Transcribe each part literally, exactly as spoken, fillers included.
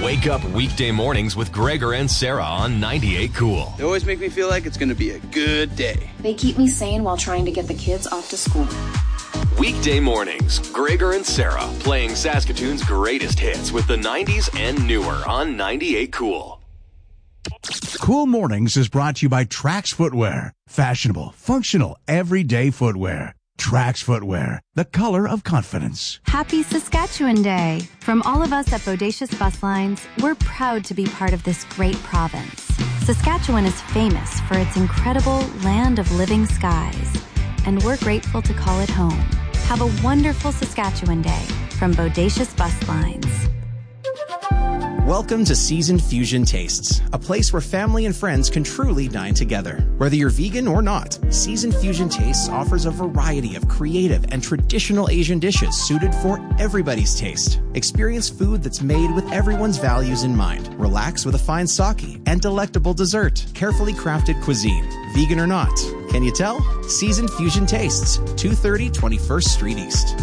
Wake up weekday mornings with Gregor and Sarah on ninety-eight Cool. They always make me feel like it's going to be a good day. They keep me sane while trying to get the kids off to school. Weekday mornings, Gregor and Sarah playing Saskatoon's greatest hits with the nineties and newer on ninety-eight Cool. Cool Mornings is brought to you by Trax Footwear. Fashionable, functional, everyday footwear. Trax Footwear, the color of confidence. Happy Saskatchewan Day! From all of us at Bodacious Bus Lines, we're proud to be part of this great province. Saskatchewan is famous for its incredible land of living skies, and we're grateful to call it home. Have a wonderful Saskatchewan Day from Bodacious Bus Lines. Welcome to Seasoned Fusion Tastes, a place where family and friends can truly dine together. Whether you're vegan or not, Seasoned Fusion Tastes offers a variety of creative and traditional Asian dishes suited for everybody's taste. Experience food that's made with everyone's values in mind. Relax with a fine sake and delectable dessert. Carefully crafted cuisine, vegan or not. Can you tell? Seasoned Fusion Tastes, two thirty twenty-first Street East.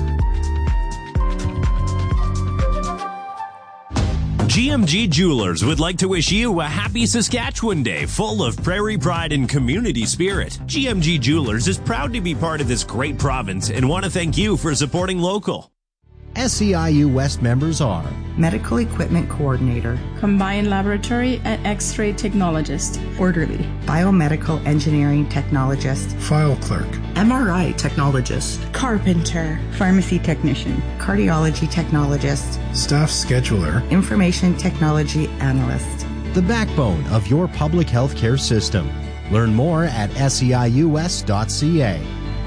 G M G Jewelers would like to wish you a happy Saskatchewan Day full of prairie pride and community spirit. G M G Jewelers is proud to be part of this great province and want to thank you for supporting local. S E I U West members are Medical Equipment Coordinator, Combined Laboratory and X-Ray Technologist, Orderly, Biomedical Engineering Technologist, File Clerk, M R I Technologist, Carpenter, Pharmacy Technician, Cardiology Technologist, Staff Scheduler, Information Technology Analyst. The backbone of your public health care system. Learn more at S E I U S dot C A.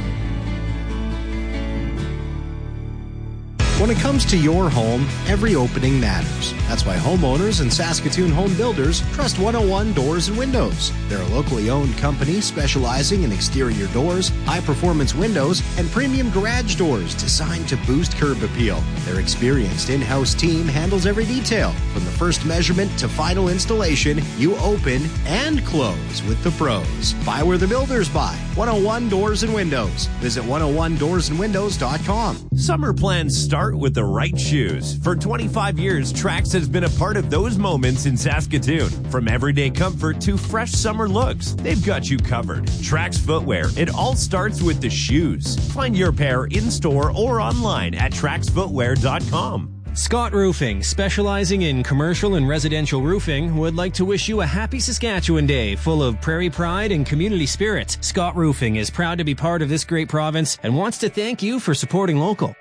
When it comes to your home, every opening matters. That's why homeowners and Saskatoon home builders trust one oh one Doors and Windows. They're a locally owned company specializing in exterior doors, high-performance windows, and premium garage doors designed to boost curb appeal. Their experienced in-house team handles every detail. From the first measurement to final installation, you open and close with the pros. Buy where the builders buy. one oh one Doors and Windows. Visit one oh one doors and windows dot com. Summer plans start with the right shoes. For twenty-five years, Trax has been a part of those moments in Saskatoon. From everyday comfort to fresh summer looks, they've got you covered. Trax Footwear, it all starts with the shoes. Find your pair in-store or online at trax footwear dot com. Scott Roofing, specializing in commercial and residential roofing, would like to wish you a happy Saskatchewan Day full of prairie pride and community spirit. Scott Roofing is proud to be part of this great province and wants to thank you for supporting local.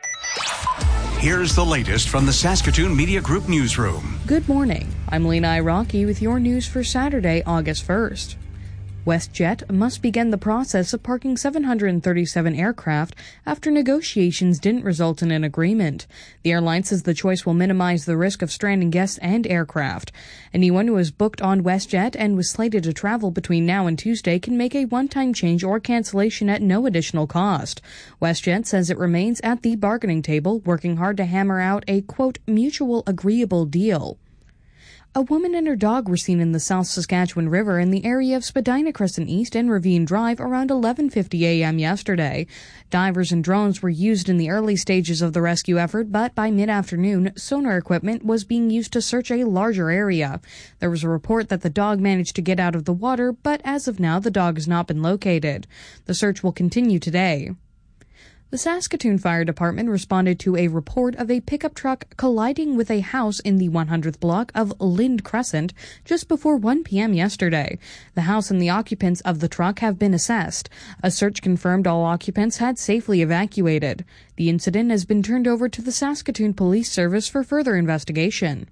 Here's the latest from the Saskatoon Media Group newsroom. Good morning. I'm Lena Iraqi with your news for Saturday, August first. WestJet must begin the process of parking seven hundred thirty-seven aircraft after negotiations didn't result in an agreement. The airline says the choice will minimize the risk of stranding guests and aircraft. Anyone who is booked on WestJet and was slated to travel between now and Tuesday can make a one-time change or cancellation at no additional cost. WestJet says it remains at the bargaining table, working hard to hammer out a, quote, mutual agreeable deal. A woman and her dog were seen in the South Saskatchewan River in the area of Spadina Crescent East and Ravine Drive around eleven fifty a.m. yesterday. Divers and drones were used in the early stages of the rescue effort, but by mid-afternoon, sonar equipment was being used to search a larger area. There was a report that the dog managed to get out of the water, but as of now, the dog has not been located. The search will continue today. The Saskatoon Fire Department responded to a report of a pickup truck colliding with a house in the one hundredth block of Lind Crescent just before one p.m. yesterday. The house and the occupants of the truck have been assessed. A search confirmed all occupants had safely evacuated. The incident has been turned over to the Saskatoon Police Service for further investigation.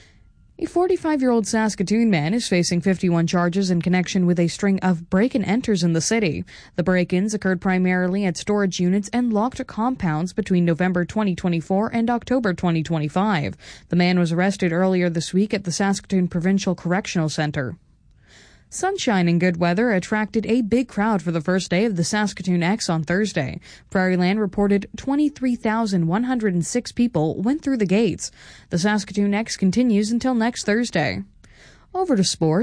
A forty-five-year-old Saskatoon man is facing fifty-one charges in connection with a string of break-and-enters in the city. The break-ins occurred primarily at storage units and locked compounds between November twenty twenty-four and October twenty twenty-five. The man was arrested earlier this week at the Saskatoon Provincial Correctional Centre. Sunshine and good weather attracted a big crowd for the first day of the Saskatoon X on Thursday. Prairieland reported twenty-three thousand one hundred six people went through the gates. The Saskatoon X continues until next Thursday. Over to sports.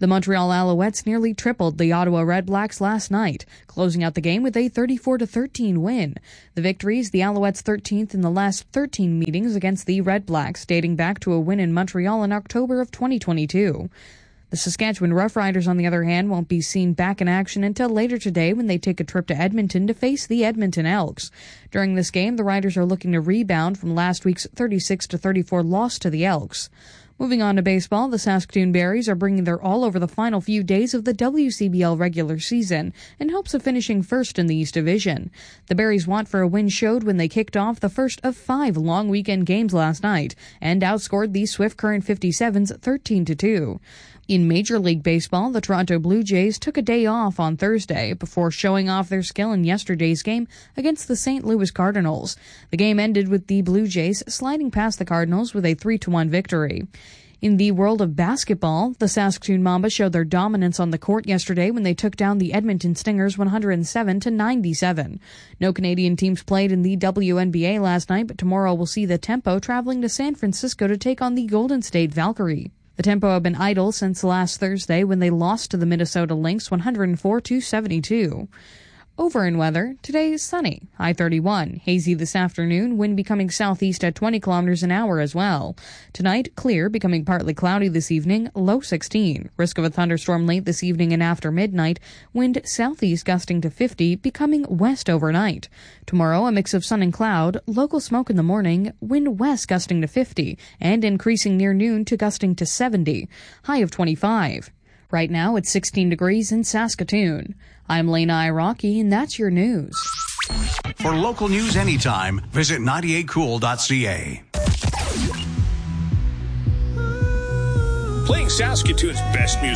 The Montreal Alouettes nearly tripled the Ottawa Redblacks last night, closing out the game with a thirty-four to thirteen win. The victory is the Alouettes' thirteenth in the last thirteen meetings against the Redblacks, dating back to a win in Montreal in October of twenty twenty-two. The Saskatchewan Roughriders, on the other hand, won't be seen back in action until later today when they take a trip to Edmonton to face the Edmonton Elks. During this game, the Riders are looking to rebound from last week's thirty-six to thirty-four loss to the Elks. Moving on to baseball, the Saskatoon Berries are bringing their all over the final few days of the W C B L regular season in hopes of finishing first in the East Division. The Berries' want for a win showed when they kicked off the first of five long weekend games last night and outscored the Swift Current fifty-sevens thirteen to two. In Major League Baseball, the Toronto Blue Jays took a day off on Thursday before showing off their skill in yesterday's game against the Saint Louis Cardinals. The game ended with the Blue Jays sliding past the Cardinals with a three to one victory. In the world of basketball, the Saskatoon Mamba showed their dominance on the court yesterday when they took down the Edmonton Stingers one hundred seven to ninety-seven. No Canadian teams played in the W N B A last night, but tomorrow we'll see the Tempo traveling to San Francisco to take on the Golden State Valkyrie. The Tempo have been idle since last Thursday when they lost to the Minnesota Lynx one hundred four to seventy-two. Over in weather, today is sunny, high thirty-one. Hazy this afternoon, wind becoming southeast at twenty kilometers an hour as well. Tonight, clear, becoming partly cloudy this evening, low sixteen. Risk of a thunderstorm late this evening and after midnight, wind southeast gusting to fifty, becoming west overnight. Tomorrow, a mix of sun and cloud, local smoke in the morning, wind west gusting to fifty, and increasing near noon to gusting to seventy. High of twenty-five. Right now, it's sixteen degrees in Saskatoon. I'm Lena Iraqi, and that's your news. For local news anytime, visit ninety-eight cool dot c a. Playing Saskatoon's best music.